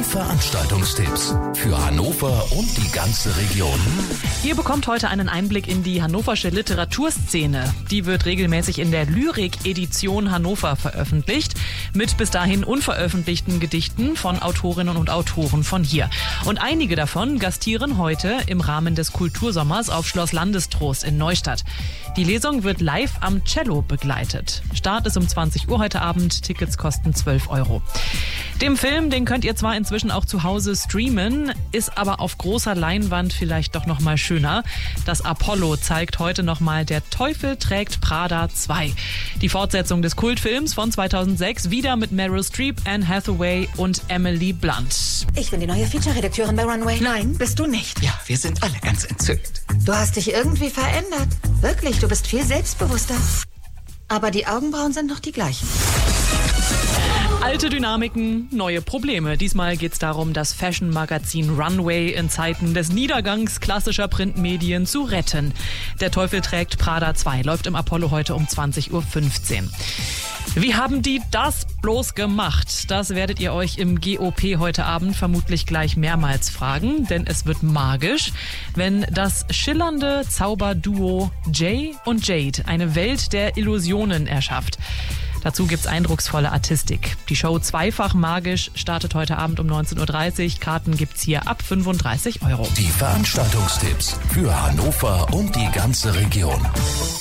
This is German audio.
Veranstaltungstipps für Hannover und die ganze Region. Ihr bekommt heute einen Einblick in die hannoversche Literaturszene. Die wird regelmäßig in der Lyrik-Edition Hannover veröffentlicht, mit bis dahin unveröffentlichten Gedichten von Autorinnen und Autoren von hier. Und einige davon gastieren heute im Rahmen des Kultursommers auf Schloss Landestrost in Neustadt. Die Lesung wird live am Cello begleitet. Start ist um 20 Uhr heute Abend, Tickets kosten 12 €. Den Film, den könnt ihr zwar inzwischen auch zu Hause streamen, ist aber auf großer Leinwand vielleicht doch noch mal schöner. Das Apollo zeigt heute noch mal Der Teufel trägt Prada 2. Die Fortsetzung des Kultfilms von 2006, wieder mit Meryl Streep, Anne Hathaway und Emily Blunt. Ich bin die neue Feature-Redakteurin bei Runway. Nein, bist du nicht. Ja, wir sind alle ganz entzückt. Du hast dich irgendwie verändert. Wirklich, du bist viel selbstbewusster. Aber die Augenbrauen sind noch die gleichen. Alte Dynamiken, neue Probleme. Diesmal geht es darum, das Fashion-Magazin Runway in Zeiten des Niedergangs klassischer Printmedien zu retten. Der Teufel trägt Prada 2 läuft im Apollo heute um 20:15 Uhr. Wie haben die das bloß gemacht? Das werdet ihr euch im GOP heute Abend vermutlich gleich mehrmals fragen, denn es wird magisch, wenn das schillernde Zauberduo Jay und Jade eine Welt der Illusionen erschafft. Dazu gibt's eindrucksvolle Artistik. Die Show Zweifach magisch startet heute Abend um 19:30 Uhr. Karten gibt's hier ab 35 €. Die Veranstaltungstipps für Hannover und die ganze Region.